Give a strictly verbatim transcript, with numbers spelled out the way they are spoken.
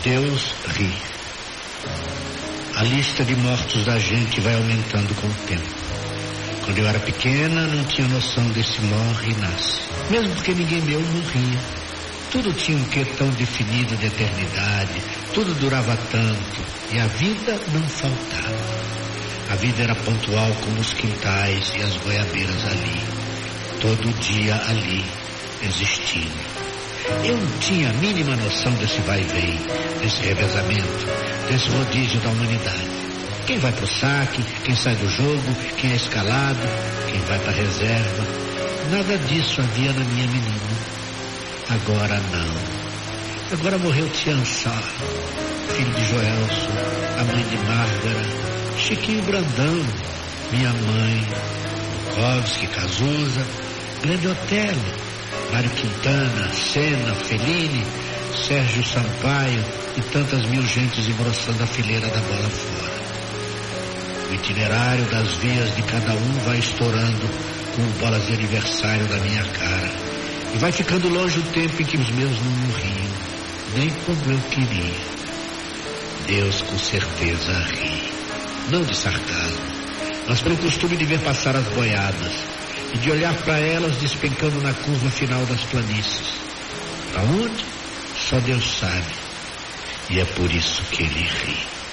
Deus ri. A lista de mortos da gente vai aumentando com o tempo. Quando eu era pequena, não tinha noção desse morre e nasce. Mesmo porque ninguém meu morria. Tudo tinha um quê tão definido de eternidade. Tudo durava tanto. E a vida não faltava. A vida era pontual como os quintais e as goiabeiras ali. Todo dia ali, existindo. Eu não tinha a mínima noção desse vai e vem, desse revezamento, desse rodízio da humanidade. Quem vai pro saque, quem sai do jogo, quem é escalado, quem vai pra reserva. Nada disso havia na minha menina. Agora não. Agora morreu Tiançá, filho de Joelso, a mãe de Márgara, Chiquinho Brandão, minha mãe, Bukowski, Cazuza, Grande Otelo, Mário Quintana, Senna, Fellini, Sérgio Sampaio e tantas mil gentes engrossando a fileira da bola fora. O itinerário das vias de cada um vai estourando como bolas de aniversário da minha cara. E vai ficando longe o tempo em que os meus não morriam, nem como eu queria. Deus com certeza ri. Não de sarcasmo, mas pelo costume de ver passar as boiadas e de olhar para elas despencando na curva final das planícies. Para onde? Só Deus sabe. E é por isso que ele ri.